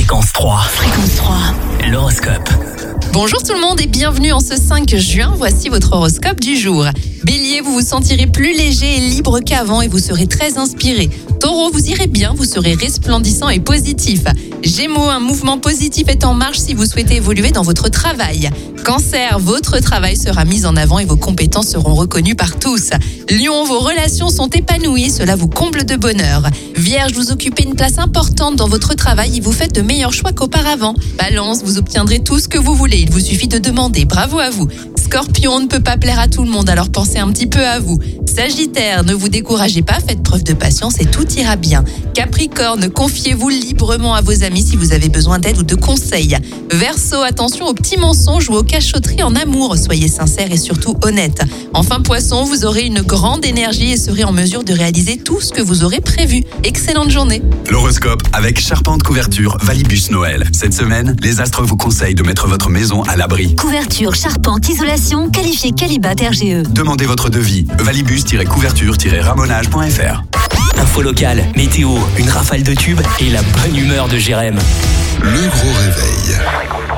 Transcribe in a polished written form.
Fréquence 3. Fréquence 3. L'horoscope. Bonjour tout le monde et bienvenue en ce 5 juin, voici votre horoscope du jour. Bélier, vous vous sentirez plus léger et libre qu'avant et vous serez très inspiré. Taureau, vous irez bien, vous serez resplendissant et positif. Gémeaux, un mouvement positif est en marche si vous souhaitez évoluer dans votre travail. Cancer, votre travail sera mis en avant et vos compétences seront reconnues par tous. Lion, vos relations sont épanouies, cela vous comble de bonheur. Vierge, vous occupez une place importante dans votre travail et vous faites de meilleurs choix qu'auparavant. Balance, vous obtiendrez tout ce que vous voulez, il vous suffit de demander, bravo à vous. Scorpion, on ne peut pas plaire à tout le monde, alors pensez un petit peu à vous. Sagittaire, ne vous découragez pas, faites preuve de patience et tout ira bien. Capricorne, confiez-vous librement à vos amis si vous avez besoin d'aide ou de conseils. Verseau, attention aux petits mensonges ou aux cachotteries en amour, soyez sincère et surtout honnête. Enfin Poisson, vous aurez une grande énergie et serez en mesure de réaliser tout ce que vous aurez prévu. Excellente journée. L'horoscope avec Charpente Couverture Valibus Noël. Cette semaine, les astres vous conseillent de mettre votre maison à l'abri. Couverture, charpente, isolation, qualifié Qualibat RGE. Demandez votre devis. Valibus-couverture-ramonage.fr. Info locale, météo, une rafale de tubes et la bonne humeur de Jérém. Le gros réveil.